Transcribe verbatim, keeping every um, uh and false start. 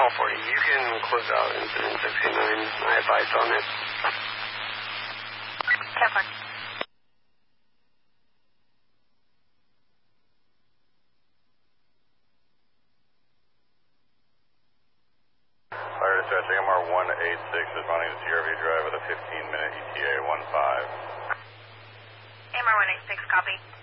twelve forty. You can close out incident sixty-nine. I advise on it. ten four. Fire dispatch, M R one eighty-six responding to Sierra View Drive with a fifteen minute E T A one five. M R one eighty-six, copy.